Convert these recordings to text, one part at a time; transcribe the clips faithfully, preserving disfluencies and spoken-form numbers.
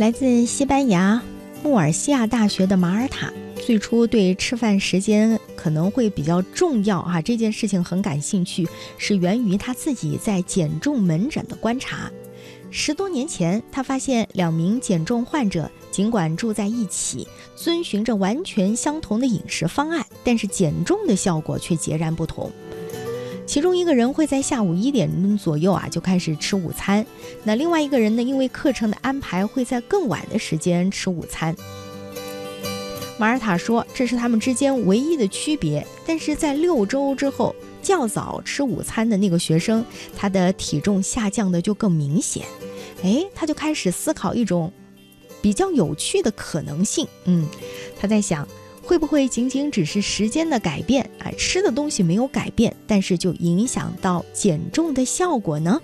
来自西班牙穆尔西亚大学的马尔塔，最初对吃饭时间可能会比较重要啊这件事情很感兴趣，是源于他自己在减重门诊的观察。十多年前，他发现两名减重患者尽管住在一起，遵循着完全相同的饮食方案，但是减重的效果却截然不同。其中一个人会在下午一点左右啊就开始吃午餐，那另外一个人呢，因为课程的安排会在更晚的时间吃午餐。马尔塔说，这是他们之间唯一的区别，但是在六周之后，较早吃午餐的那个学生，他的体重下降的就更明显。哎，他就开始思考一种比较有趣的可能性。嗯，他在想，会不会仅仅只是时间的改变啊？吃的东西没有改变，但是就影响到减重的效果呢？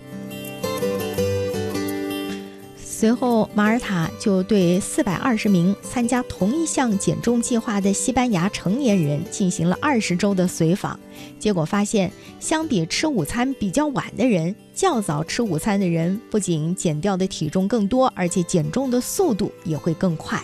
随后，马尔塔就对四百二十名参加同一项减重计划的西班牙成年人进行了二十周的随访，结果发现，相比吃午餐比较晚的人，较早吃午餐的人不仅减掉的体重更多，而且减重的速度也会更快。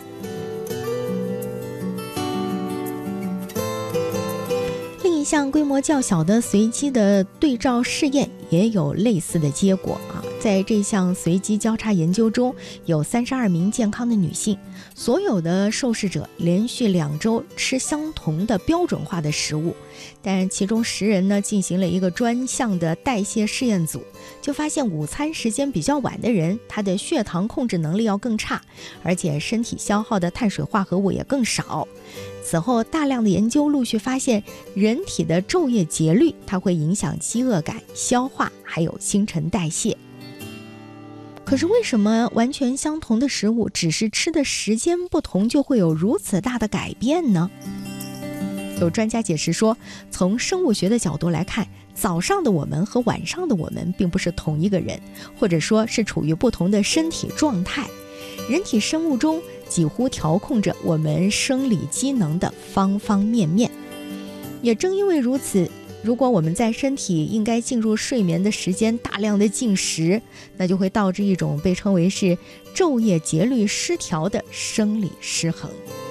另一项规模较小的随机的对照试验也有类似的结果啊。在这项随机交叉研究中，有三十二名健康的女性，所有的受试者连续两周吃相同的标准化的食物，但其中十人呢进行了一个专项的代谢试验组，就发现午餐时间比较晚的人，他的血糖控制能力要更差，而且身体消耗的碳水化合物也更少。此后，大量的研究陆续发现，人体的昼夜节律它会影响饥饿感、消化还有新陈代谢。可是为什么完全相同的食物，只是吃的时间不同，就会有如此大的改变呢？有专家解释说，从生物学的角度来看，早上的我们和晚上的我们并不是同一个人，或者说是处于不同的身体状态。人体生物中几乎调控着我们生理机能的方方面面。也正因为如此，如果我们在身体应该进入睡眠的时间大量的进食，那就会导致一种被称为是昼夜节律失调的生理失衡。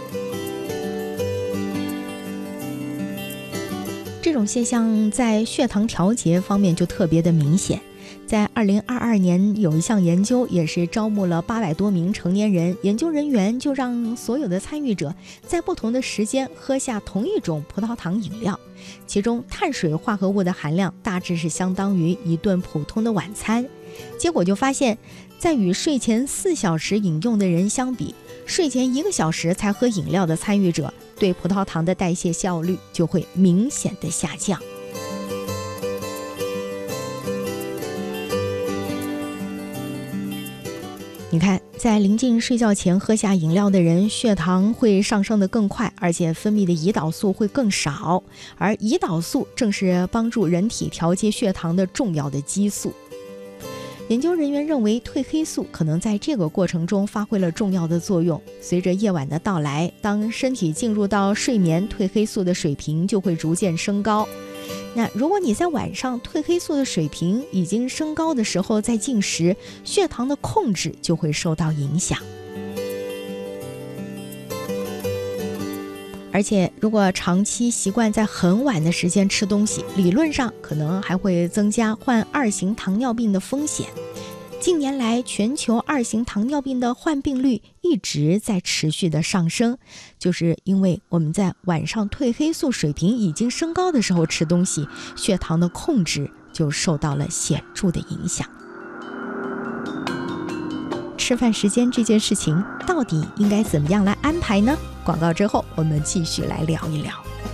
这种现象在血糖调节方面就特别的明显。在二零二二年有一项研究，也是招募了八百多名成年人，研究人员就让所有的参与者在不同的时间喝下同一种葡萄糖饮料，其中碳水化合物的含量大致是相当于一顿普通的晚餐。结果就发现，在与睡前四小时饮用的人相比，睡前一个小时才喝饮料的参与者，对葡萄糖的代谢效率就会明显的下降。你看，在临近睡觉前喝下饮料的人，血糖会上升得更快，而且分泌的胰岛素会更少，而胰岛素正是帮助人体调节血糖的重要的激素。研究人员认为，褪黑素可能在这个过程中发挥了重要的作用。随着夜晚的到来，当身体进入到睡眠，褪黑素的水平就会逐渐升高。那如果你在晚上褪黑素的水平已经升高的时候再进食，血糖的控制就会受到影响。而且如果长期习惯在很晚的时间吃东西，理论上可能还会增加患二型糖尿病的风险。近年来，全球二型糖尿病的患病率一直在持续的上升，就是因为我们在晚上褪黑素水平已经升高的时候吃东西，血糖的控制就受到了显著的影响。吃饭时间这件事情到底应该怎么样来安排呢？广告之后我们继续来聊一聊。